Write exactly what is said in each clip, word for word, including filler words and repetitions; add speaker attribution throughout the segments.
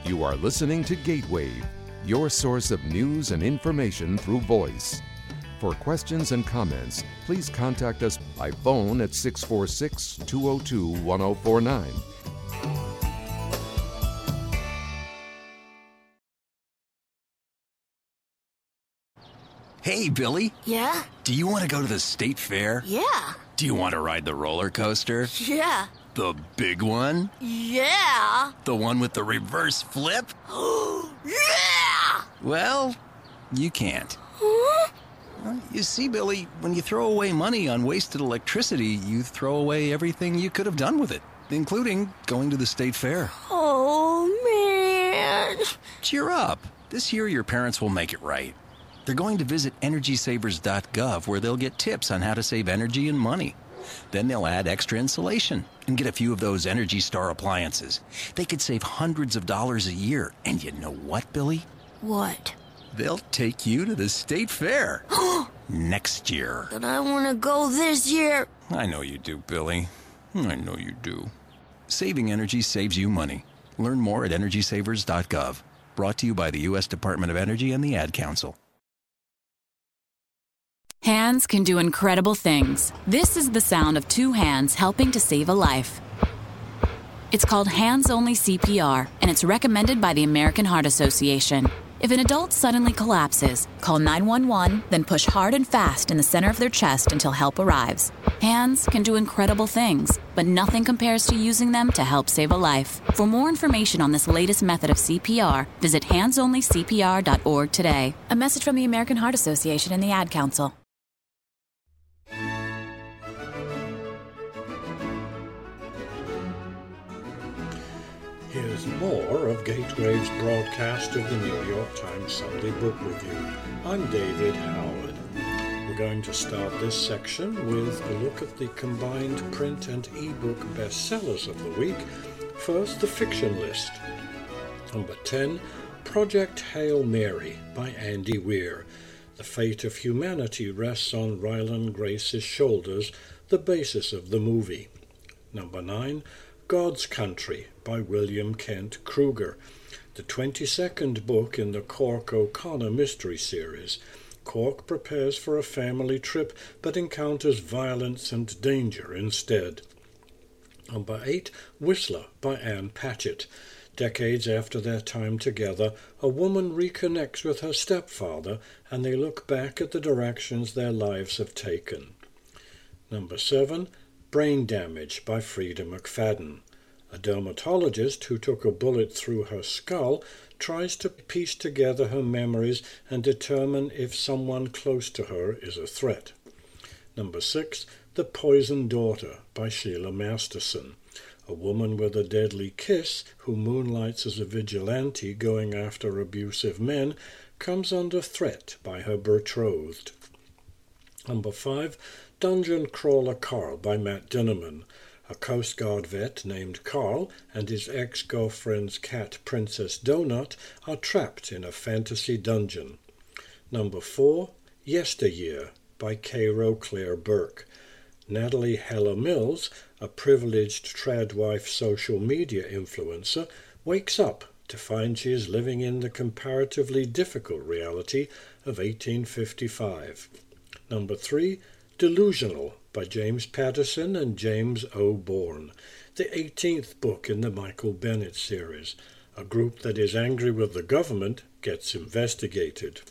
Speaker 1: You are listening to Gatewave, your source of news and information through voice. For questions and comments, please contact us by phone at six four six, two oh two, one oh four nine.
Speaker 2: Hey, Billy.
Speaker 3: Yeah?
Speaker 2: Do you want to go to the state fair?
Speaker 3: Yeah.
Speaker 2: Do you want to ride the roller coaster?
Speaker 3: Yeah.
Speaker 2: The big one?
Speaker 3: Yeah.
Speaker 2: The one with the reverse flip?
Speaker 3: Yeah!
Speaker 2: Well, you can't.
Speaker 3: Huh?
Speaker 2: Well, you see, Billy, when you throw away money on wasted electricity, you throw away everything you could have done with it, including going to the state fair.
Speaker 3: Oh, man.
Speaker 2: Cheer up. This year, your parents will make it right. They're going to visit energy savers dot gov, where they'll get tips on how to save energy and money. Then they'll add extra insulation and get a few of those Energy Star appliances. They could save hundreds of dollars a year. And you know what, Billy?
Speaker 3: What?
Speaker 2: They'll take you to the state fair next year.
Speaker 3: But I want to go this year.
Speaker 2: I know you do, Billy. I know you do. Saving energy saves you money. Learn more at energy savers dot gov. Brought to you by the U S Department of Energy and the Ad Council.
Speaker 4: Hands can do incredible things. This is the sound of two hands helping to save a life. It's called hands-only C P R, and it's recommended by the American Heart Association. If an adult suddenly collapses, call nine one one, then push hard and fast in the center of their chest until help arrives. Hands can do incredible things, but nothing compares to using them to help save a life. For more information on this latest method of C P R, visit hands only C P R dot org today. A message from the American Heart Association and the Ad Council.
Speaker 5: Here's more of Gatewave's broadcast of the New York Times Sunday Book Review. I'm David Howard. We're going to start this section with a look at the combined print and e-book bestsellers of the week. First, the fiction list. Number ten, Project Hail Mary by Andy Weir. The fate of humanity rests on Ryland Grace's shoulders, the basis of the movie. Number nine, God's Country by William Kent Kruger, the twenty-second book in the Cork O'Connor mystery series. Cork prepares for a family trip but encounters violence and danger instead. Number eight, Whistler by Anne Patchett. Decades after their time together, a woman reconnects with her stepfather and they look back at the directions their lives have taken. Number seven, Brain Damage by Freda McFadden. A dermatologist who took a bullet through her skull tries to piece together her memories and determine if someone close to her is a threat. Number six, The Poisoned Daughter by Sheila Masterson. A woman with a deadly kiss who moonlights as a vigilante going after abusive men comes under threat by her betrothed. Number five, Dungeon Crawler Carl by Matt Dinnerman. A Coast Guard vet named Carl and his ex-girlfriend's cat Princess Donut are trapped in a fantasy dungeon. Number four, Yesteryear by Cairo Claire Burke. Natalie Heller Mills, a privileged tradwife social media influencer, wakes up to find she is living in the comparatively difficult reality of eighteen fifty-five. Number three, Delusional by James Patterson and James O. Bourne, the eighteenth book in the Michael Bennett series. A group that is angry with the government gets investigated.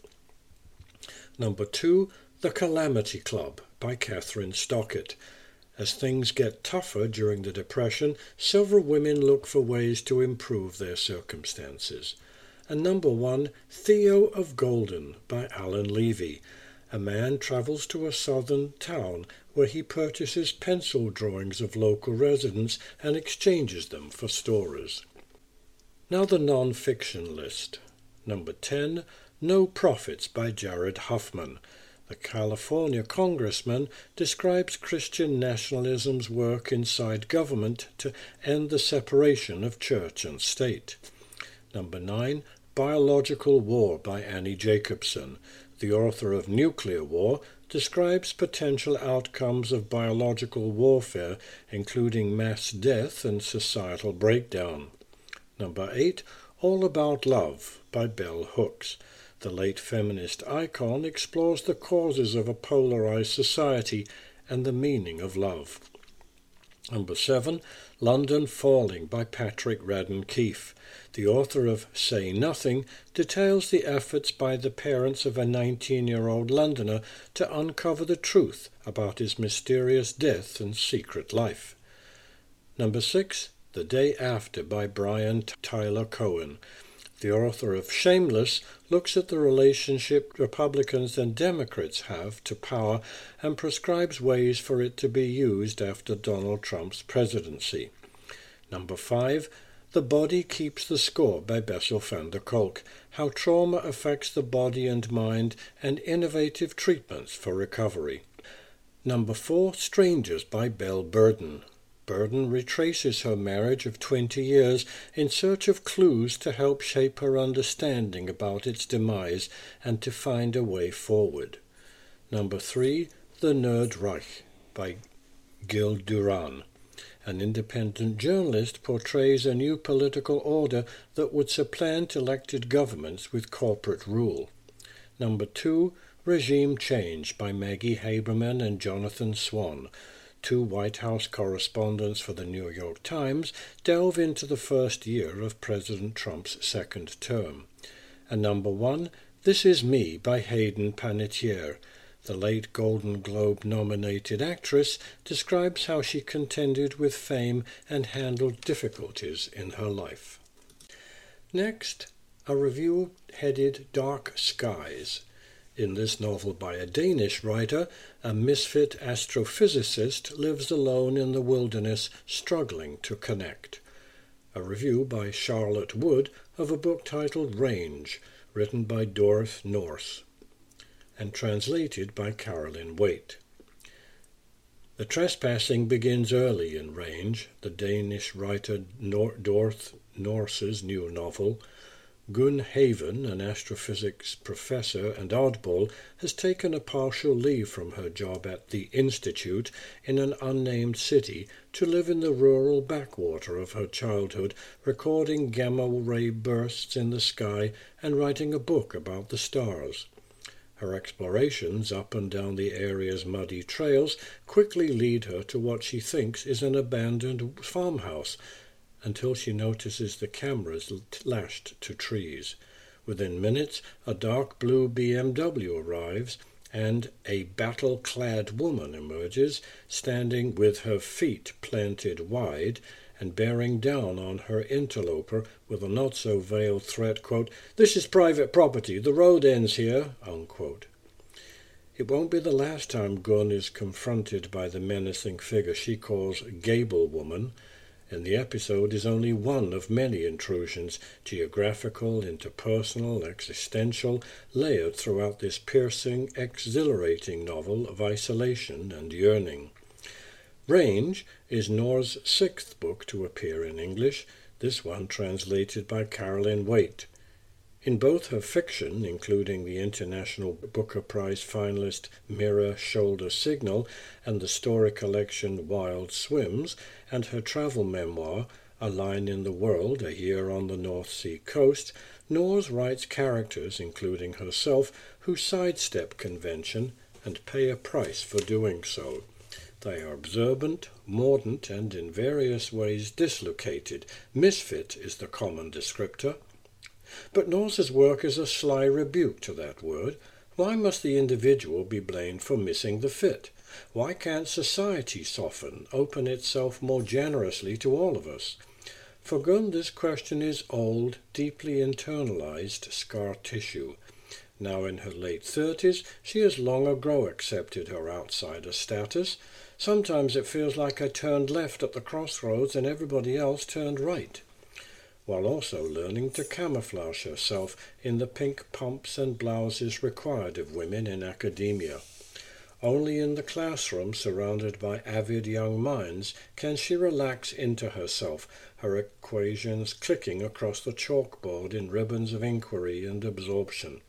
Speaker 5: Number two, The Calamity Club by Catherine Stockett. As things get tougher during the Depression, several women look for ways to improve their circumstances. And number one, Theo of Golden by Alan Levy. A man travels to a southern town where he purchases pencil drawings of local residents and exchanges them for stories. Now the non-fiction list. Number ten, No Prophets by Jared Huffman. The California congressman describes Christian nationalism's work inside government to end the separation of church and state. Number nine, Biological War by Annie Jacobson. The author of Nuclear War describes potential outcomes of biological warfare, including mass death and societal breakdown. Number eight, All About Love by Bell Hooks. The late feminist icon explores the causes of a polarized society and the meaning of love. Number seven, London Falling by Patrick Radden Keefe. The author of Say Nothing details the efforts by the parents of a nineteen-year-old Londoner to uncover the truth about his mysterious death and secret life. Number six, The Day After by Brian Tyler Cohen. The author of Shameless looks at the relationship Republicans and Democrats have to power and prescribes ways for it to be used after Donald Trump's presidency. Number five, The Body Keeps the Score by Bessel van der Kolk. How trauma affects the body and mind and innovative treatments for recovery. Number four, Strangers by Belle Burden. Burden retraces her marriage of twenty years in search of clues to help shape her understanding about its demise and to find a way forward. Number three, The Nerd Reich by Gil Duran. An independent journalist portrays a new political order that would supplant elected governments with corporate rule. Number two, Regime Change by Maggie Haberman and Jonathan Swan. Two White House correspondents for the New York Times delve into the first year of President Trump's second term. And number one, This Is Me by Hayden Panettiere. The late Golden Globe-nominated actress describes how she contended with fame and handled difficulties in her life. Next, a review headed Dark Skies. In this novel by a Danish writer, a misfit astrophysicist lives alone in the wilderness, struggling to connect. A review by Charlotte Wood of a book titled Range, written by Dorothy North, and translated by Carolyn Waite. The trespassing begins early in Range, the Danish writer Nor- Dorothy North's new novel. Gun Haven, an astrophysics professor and oddball, has taken a partial leave from her job at the Institute in an unnamed city to live in the rural backwater of her childhood, recording gamma-ray bursts in the sky and writing a book about the stars. Her explorations up and down the area's muddy trails quickly lead her to what she thinks is an abandoned farmhouse, until she notices the cameras lashed to trees. Within minutes, a dark blue B M W arrives, and a battle-clad woman emerges, standing with her feet planted wide and bearing down on her interloper with a not-so-veiled threat, quote, "This is private property, the road ends here," unquote. It won't be the last time Gunn is confronted by the menacing figure she calls Gable Woman, and the episode is only one of many intrusions, geographical, interpersonal, existential, layered throughout this piercing, exhilarating novel of isolation and yearning. Range is Nor's sixth book to appear in English, this one translated by Carolyn Waite. In both her fiction, including the International Booker Prize finalist Mirror Shoulder Signal and the story collection Wild Swims, and her travel memoir, A Line in the World, A Year on the North Sea Coast, North writes characters, including herself, who sidestep convention and pay a price for doing so. They are observant, mordant, and in various ways dislocated. Misfit is the common descriptor. But North's work is a sly rebuke to that word. Why must the individual be blamed for missing the fit? Why can't society soften, open itself more generously to all of us? For Gunn, this question is old, deeply internalized scar tissue. Now in her late thirties, she has long ago accepted her outsider status. Sometimes it feels like I turned left at the crossroads and everybody else turned right, while also learning to camouflage herself in the pink pumps and blouses required of women in academia. Only in the classroom, surrounded by avid young minds, can she relax into herself, her equations clicking across the chalkboard in ribbons of inquiry and absorption.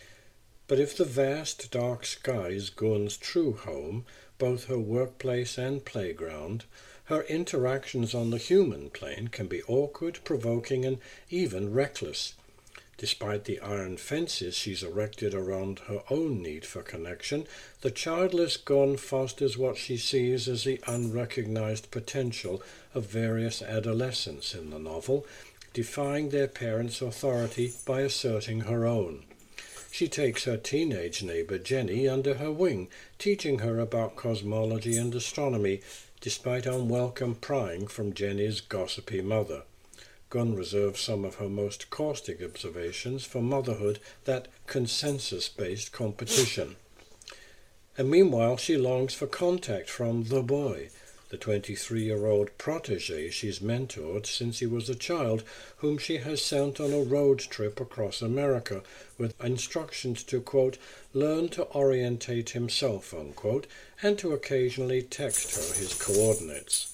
Speaker 5: But if the vast dark sky is Gunn's true home, both her workplace and playground, Her interactions on the human plane can be awkward, provoking, and even reckless. Despite the iron fences she's erected around her own need for connection, the childless Gunn fosters what she sees as the unrecognized potential of various adolescents in the novel, defying their parents' authority by asserting her own. She takes her teenage neighbor Jenny under her wing, teaching her about cosmology and astronomy, despite unwelcome prying from Jenny's gossipy mother. Gunn reserves some of her most caustic observations for motherhood, that consensus-based competition. And meanwhile she longs for contact from the boy, the twenty-three-year-old protégé she's mentored since he was a child, whom she has sent on a road trip across America with instructions to, quote, learn to orientate himself, unquote, and to occasionally text her his coordinates.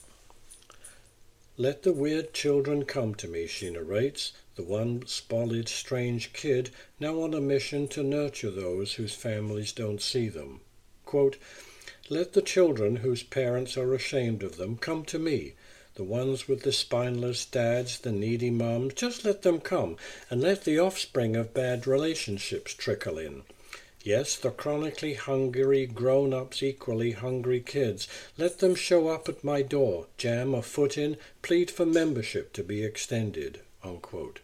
Speaker 5: Let the weird children come to me, she narrates, the one spolied strange kid now on a mission to nurture those whose families don't see them. Quote, let the children whose parents are ashamed of them come to me, the ones with the spineless dads, the needy mums, just let them come, and let the offspring of bad relationships trickle in. Yes, the chronically hungry grown-ups, equally hungry kids. Let them show up at my door, jam a foot in, plead for membership to be extended, unquote.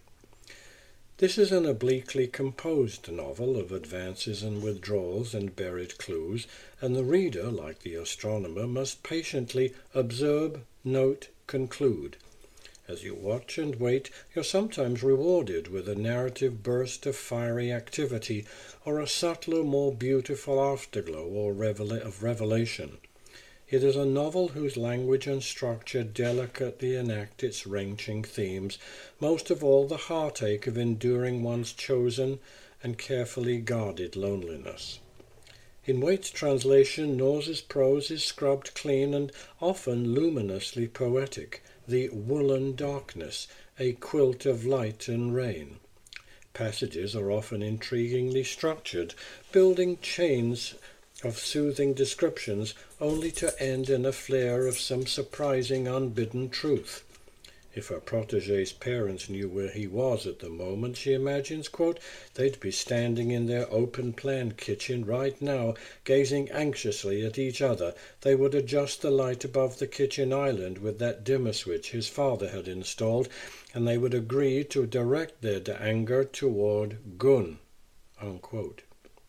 Speaker 5: This is an obliquely composed novel of advances and withdrawals and buried clues, and the reader, like the astronomer, must patiently observe, note, conclude. As you watch and wait, you're sometimes rewarded with a narrative burst of fiery activity, or a subtler, more beautiful afterglow or revela- of revelation. It is a novel whose language and structure delicately enact its wrenching themes, most of all the heartache of enduring one's chosen and carefully guarded loneliness. In Waite's translation, Norse's prose is scrubbed clean and often luminously poetic, the woolen darkness, a quilt of light and rain. Passages are often intriguingly structured, building chains of soothing descriptions only to end in a flare of some surprising unbidden truth. If her protégé's parents knew where he was at the moment, she imagines, quote, they'd be standing in their open-plan kitchen right now, gazing anxiously at each other. They would adjust the light above the kitchen island with that dimmer switch his father had installed, and they would agree to direct their anger toward Gunn, unquote.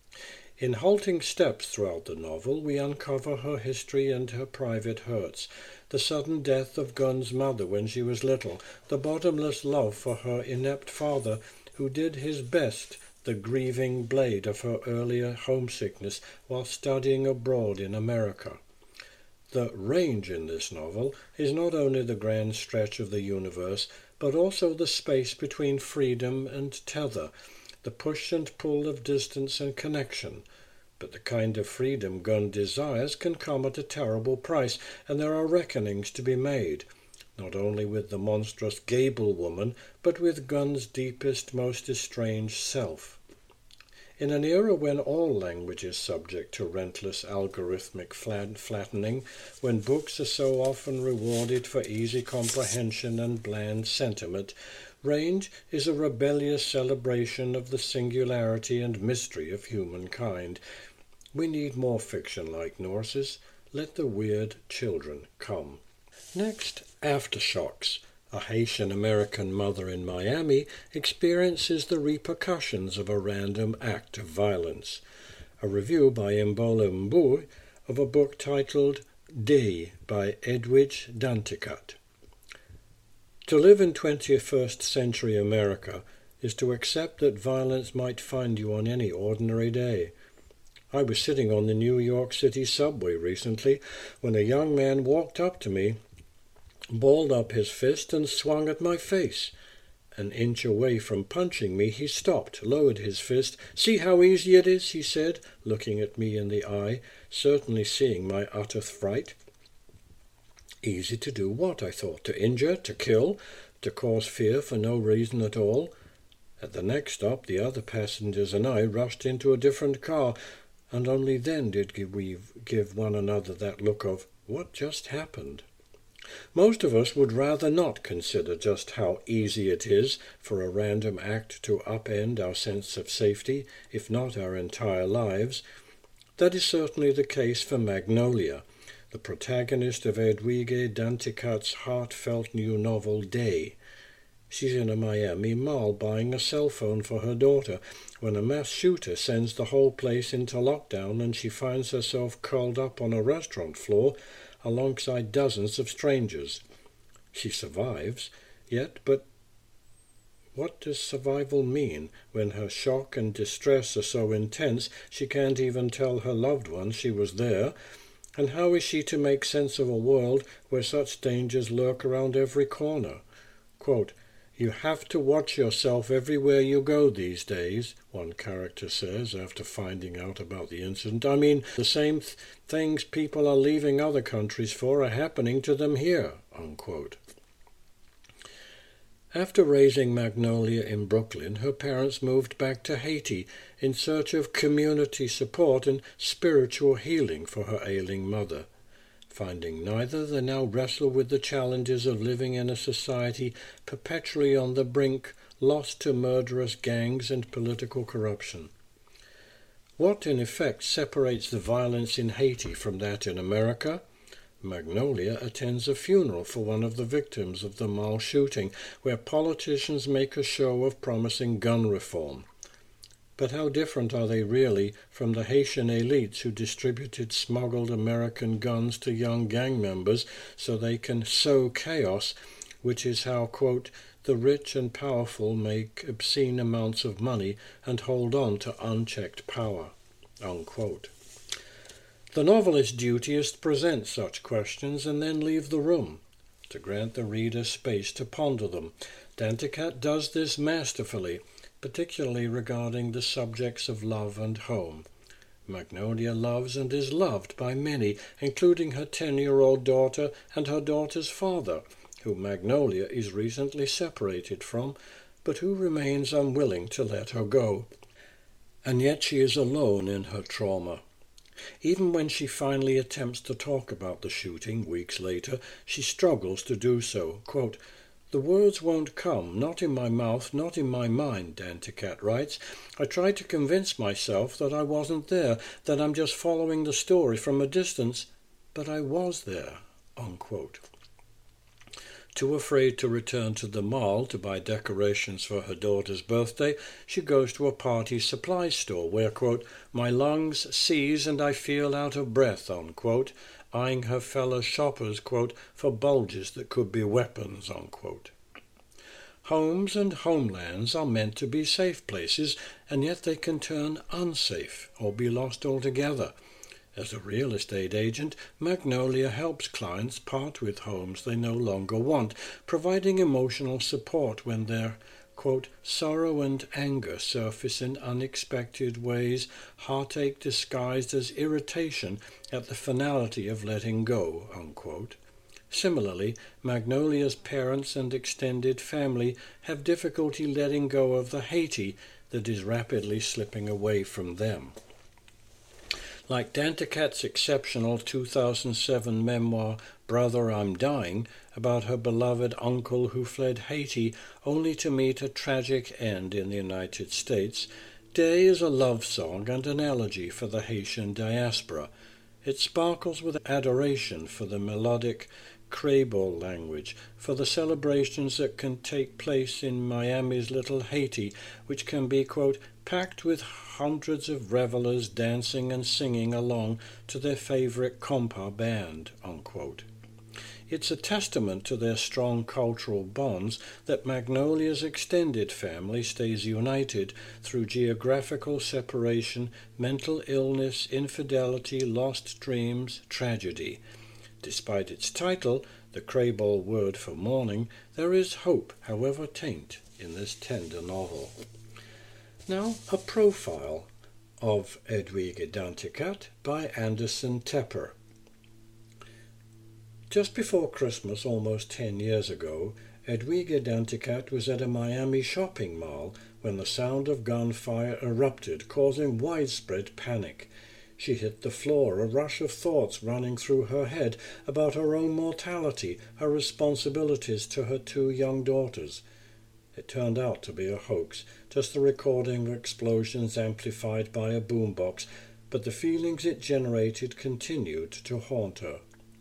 Speaker 5: In halting steps throughout the novel, we uncover her history and her private hurts. The sudden death of Gunn's mother when she was little, the bottomless love for her inept father, who did his best, the grieving blade of her earlier homesickness while studying abroad in America. The range in this novel is not only the grand stretch of the universe, but also the space between freedom and tether, the push and pull of distance and connection. But the kind of freedom Gunn desires can come at a terrible price, and there are reckonings to be made, not only with the monstrous Gable woman, but with Gunn's deepest, most estranged self. In an era when all language is subject to relentless algorithmic flat- flattening, when books are so often rewarded for easy comprehension and bland sentiment, Range is a rebellious celebration of the singularity and mystery of humankind. We need more fiction like Norse's. Let the weird children come. Next, Aftershocks. A Haitian-American mother in Miami experiences the repercussions of a random act of violence. A review by Mbola Mbu of a book titled Day by Edwidge Danticat. To live in twenty-first century America is to accept that violence might find you on any ordinary day. I was sitting on the New York City subway recently when a young man walked up to me, balled up his fist, and swung at my face. An inch away from punching me, he stopped, lowered his fist. "See how easy it is," he said, looking at me in the eye, certainly seeing my utter fright. Easy to do what, I thought? To injure, to kill, to cause fear for no reason at all? At the next stop, the other passengers and I rushed into a different car, and only then did we give one another that look of, what just happened? Most of us would rather not consider just how easy it is for a random act to upend our sense of safety, if not our entire lives. That is certainly the case for Magnolia, the protagonist of Edwige Danticat's heartfelt new novel Day. She's in a Miami mall buying a cell phone for her daughter when a mass shooter sends the whole place into lockdown, and she finds herself curled up on a restaurant floor alongside dozens of strangers. She survives, yet, but what does survival mean when her shock and distress are so intense she can't even tell her loved ones she was there? And how is she to make sense of a world where such dangers lurk around every corner? Quote, "You have to watch yourself everywhere you go these days," one character says after finding out about the incident. I mean, the same th- things people are leaving other countries for are happening to them here, unquote. After raising Magnolia in Brooklyn, her parents moved back to Haiti in search of community support and spiritual healing for her ailing mother. Finding neither, they now wrestle with the challenges of living in a society perpetually on the brink, lost to murderous gangs and political corruption. What, in effect, separates the violence in Haiti from that in America? Magnolia attends a funeral for one of the victims of the mall shooting, where politicians make a show of promising gun reform. But how different are they really from the Haitian elites who distributed smuggled American guns to young gang members so they can sow chaos, which is how, quote, "the rich and powerful make obscene amounts of money and hold on to unchecked power," unquote. The novelist's duty is to present such questions and then leave the room, to grant the reader space to ponder them. Danticat does this masterfully, particularly regarding the subjects of love and home. Magnolia loves and is loved by many, including her ten-year-old daughter and her daughter's father, who Magnolia is recently separated from, but who remains unwilling to let her go. And yet she is alone in her trauma. Even when she finally attempts to talk about the shooting weeks later, she struggles to do so. Quote, "The words won't come, not in my mouth, not in my mind," Danticat writes. "I tried to convince myself that I wasn't there, that I'm just following the story from a distance, but I was there," unquote. Too afraid to return to the mall to buy decorations for her daughter's birthday, she goes to a party supply store where, quote, "my lungs seize and I feel out of breath," unquote, eyeing her fellow shoppers, quote, "for bulges that could be weapons," unquote. Homes and homelands are meant to be safe places, and yet they can turn unsafe or be lost altogether. As a real estate agent, Magnolia helps clients part with homes they no longer want, providing emotional support when their, quote, "sorrow and anger surface in unexpected ways, heartache disguised as irritation at the finality of letting go," unquote. Similarly, Magnolia's parents and extended family have difficulty letting go of the Haiti that is rapidly slipping away from them. Like Danticat's exceptional two thousand seven memoir, Brother, I'm Dying, about her beloved uncle who fled Haiti only to meet a tragic end in the United States, Day is a love song and an elegy for the Haitian diaspora. It sparkles with adoration for the melodic Creole language, for the celebrations that can take place in Miami's little Haiti, which can be, quote, packed with hundreds of revelers dancing and singing along to their favorite compas band, unquote. It's a testament to their strong cultural bonds that Magnolia's extended family stays united through geographical separation, mental illness, infidelity, lost dreams, tragedy. Despite its title, the Creole word for mourning, there is hope, however faint, in this tender novel. Now, a profile of Edwige Danticat by Anderson Tepper. Just before Christmas, almost ten years ago, Edwige Danticat was at a Miami shopping mall when the sound of gunfire erupted, causing widespread panic. She hit the floor, a rush of thoughts running through her head about her own mortality, her responsibilities to her two young daughters. It turned out to be a hoax, just the recording of explosions amplified by a boombox, but the feelings it generated continued to haunt her.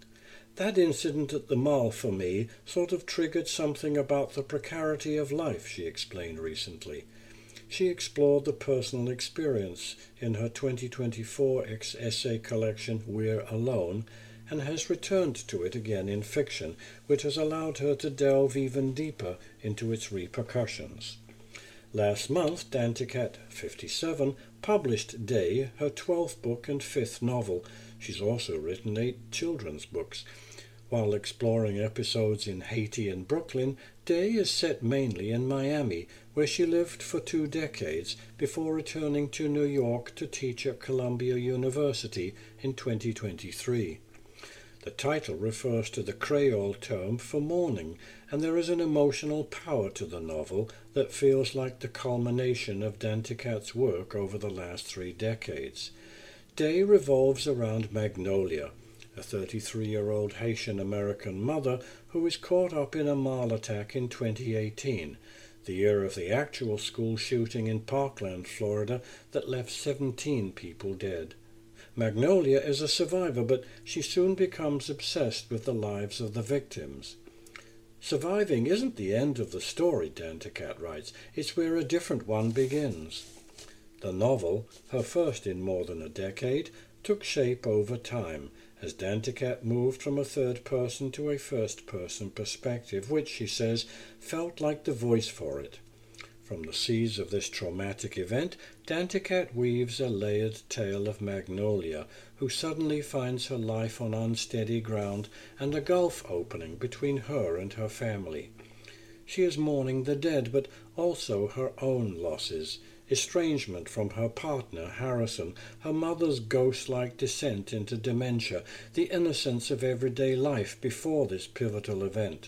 Speaker 5: That incident at the mall for me sort of triggered something about the precarity of life, she explained recently. She explored the personal experience in her twenty twenty-four essay collection We're Alone, and has returned to it again in fiction, which has allowed her to delve even deeper into its repercussions. Last month, Danticat, fifty-seven, published Day, her twelfth book and fifth novel. She's also written eight children's books. While exploring episodes in Haiti and Brooklyn, Day is set mainly in Miami, where she lived for two decades before returning to New York to teach at Columbia University in twenty twenty-three. The title refers to the Creole term for mourning, and there is an emotional power to the novel that feels like the culmination of Danticat's work over the last three decades. Day revolves around Magnolia, a thirty-three-year-old Haitian-American mother who is caught up in a mall attack in twenty eighteen, the year of the actual school shooting in Parkland, Florida, that left seventeen people dead. Magnolia is a survivor, but she soon becomes obsessed with the lives of the victims. Surviving isn't the end of the story, Danticat writes. It's where a different one begins. The novel, her first in more than a decade, took shape over time, as Danticat moved from a third-person to a first-person perspective, which, she says, felt like the voice for it. From the seeds of this traumatic event, Danticat weaves a layered tale of Magnolia, who suddenly finds her life on unsteady ground and a gulf opening between her and her family. She is mourning the dead, but also her own losses, estrangement from her partner, Harrison, her mother's ghost-like descent into dementia, the innocence of everyday life before this pivotal event.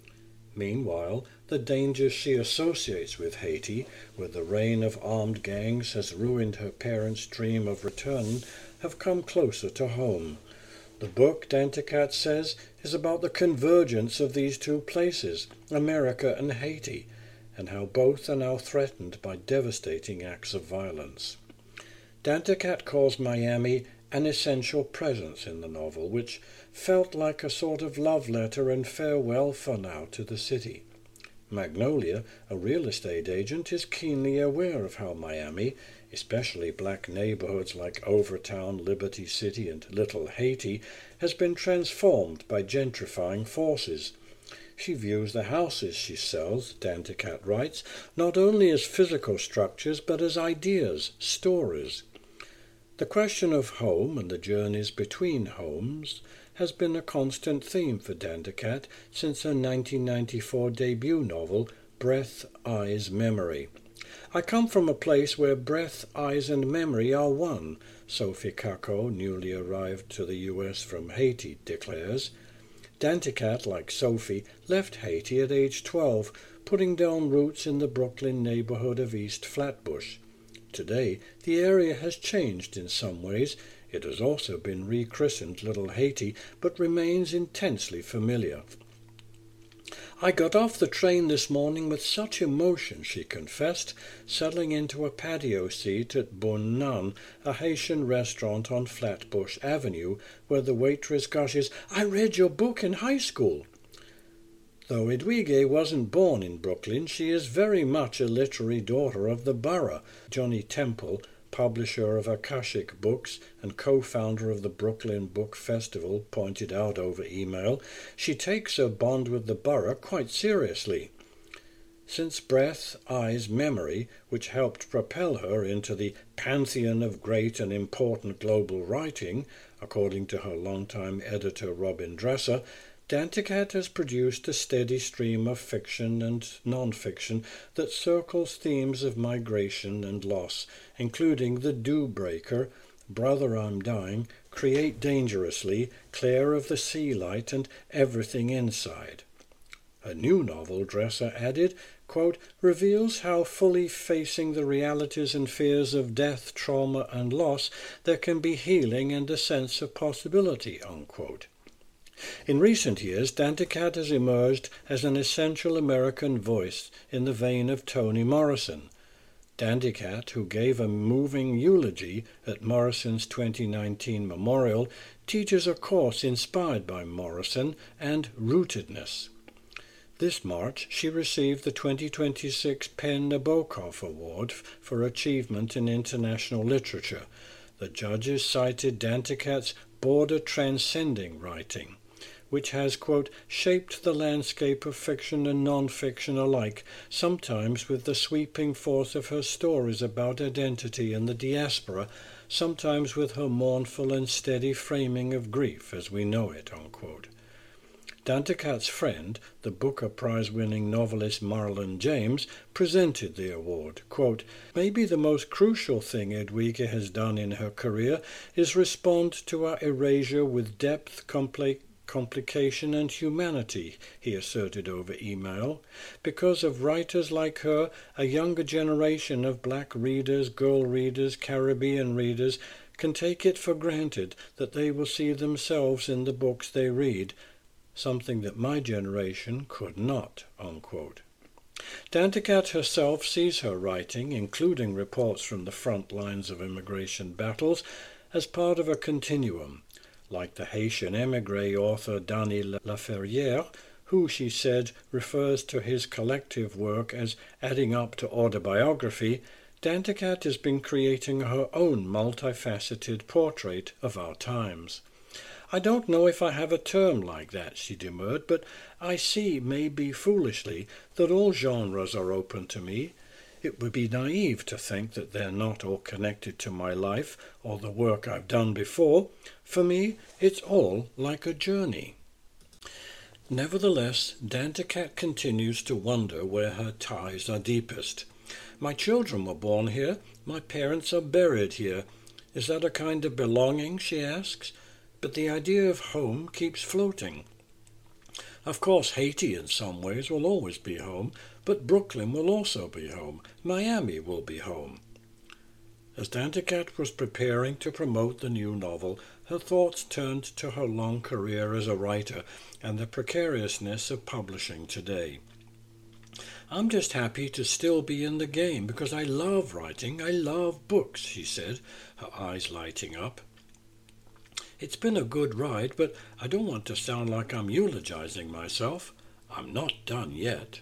Speaker 5: Meanwhile, the dangers she associates with Haiti, where the reign of armed gangs has ruined her parents' dream of return, have come closer to home. The book, Danticat says, is about the convergence of these two places, America and Haiti, and how both are now threatened by devastating acts of violence. Danticat calls Miami an essential presence in the novel, which felt like a sort of love letter and farewell for now to the city. Magnolia, a real estate agent, is keenly aware of how Miami, especially black neighborhoods like Overtown, Liberty City, and Little Haiti, has been transformed by gentrifying forces. She views the houses she sells, Danticat writes, not only as physical structures but as ideas, stories. The question of home and the journeys between homes has been a constant theme for Danticat since her nineteen ninety-four debut novel, Breath, Eyes, Memory. I come from a place where breath, eyes, and memory are one, Sophie Kako, newly arrived to the U S from Haiti, declares. Danticat, like Sophie, left Haiti at age twelve, putting down roots in the Brooklyn neighborhood of East Flatbush. Today, the area has changed in some ways. It has also been rechristened Little Haiti, but remains intensely familiar. I got off the train this morning with such emotion, she confessed, settling into a patio seat at Bun Nan, a Haitian restaurant on Flatbush Avenue, where the waitress gushes, "I read your book in high school." Though Edwige wasn't born in Brooklyn, she is very much a literary daughter of the borough. Johnny Temple, publisher of Akashic Books and co-founder of the Brooklyn Book Festival, pointed out over email, she takes her bond with the borough quite seriously. Since Breath, Eyes, Memory, which helped propel her into the pantheon of great and important global writing, according to her longtime editor Robin Dresser, Danticat has produced a steady stream of fiction and non-fiction that circles themes of migration and loss, including The Dew Breaker, Brother I'm Dying, Create Dangerously, Claire of the Sea Light, and Everything Inside. A new novel, Dresser added, quote, reveals how fully facing the realities and fears of death, trauma and loss, there can be healing and a sense of possibility, unquote. In recent years, Danticat has emerged as an essential American voice in the vein of Toni Morrison. Danticat, who gave a moving eulogy at Morrison's twenty nineteen memorial, teaches a course inspired by Morrison and rootedness. This March, she received the twenty twenty-six PEN Nabokov Award for Achievement in International Literature. The judges cited Danticat's border-transcending writing, which has, quote, shaped the landscape of fiction and non-fiction alike, sometimes with the sweeping force of her stories about identity and the diaspora, sometimes with her mournful and steady framing of grief as we know it, unquote. Danticat's friend, the Booker Prize-winning novelist Marlon James, presented the award. Quote, maybe the most crucial thing Edwige has done in her career is respond to our erasure with depth, compli- complication and humanity, he asserted over email. Because of writers like her, a younger generation of black readers, girl readers, Caribbean readers can take it for granted that they will see themselves in the books they read, something that my generation could not, unquote. Danticat herself sees her writing, including reports from the front lines of immigration battles, as part of a continuum, like the Haitian émigré author Dany Laferrière, who, she said, refers to his collective work as adding up to autobiography. Danticat has been creating her own multifaceted portrait of our times. I don't know if I have a term like that, she demurred, but I see, maybe foolishly, that all genres are open to me. It would be naive to think that they're not all connected to my life or the work I've done before. For me, it's all like a journey. Nevertheless, Danticat continues to wonder where her ties are deepest. My children were born here. My parents are buried here. Is that a kind of belonging, she asks? But the idea of home keeps floating. Of course, Haiti in some ways will always be home, but Brooklyn will also be home. Miami will be home. As Danticat was preparing to promote the new novel, her thoughts turned to her long career as a writer and the precariousness of publishing today. I'm just happy to still be in the game because I love writing, I love books, she said, her eyes lighting up. It's been a good ride, but I don't want to sound like I'm eulogizing myself. I'm not done yet.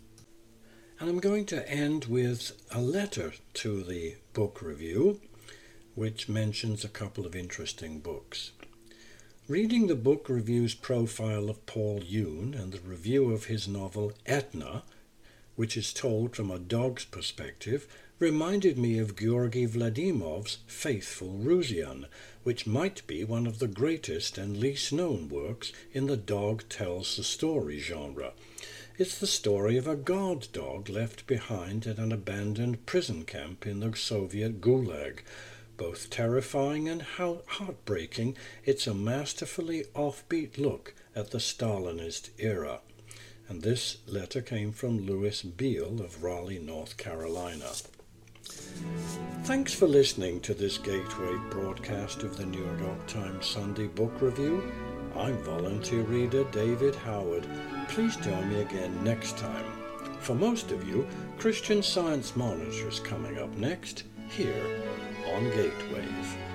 Speaker 5: And I'm going to end with a letter to the book review, which mentions a couple of interesting books. Reading the book review's profile of Paul Yoon and the review of his novel Etna, which is told from a dog's perspective, reminded me of Georgy Vladimov's Faithful Rusian, which might be one of the greatest and least known works in the dog tells the story genre. It's the story of a guard dog left behind at an abandoned prison camp in the Soviet Gulag. Both terrifying and heartbreaking, it's a masterfully offbeat look at the Stalinist era. And this letter came from Louis Beale of Raleigh, North Carolina. Thanks for listening to this Gateway broadcast of the New York Times Sunday Book Review. I'm volunteer reader David Howard. Please join me again next time. For most of you, Christian Science Monitor is coming up next, here on Gateway.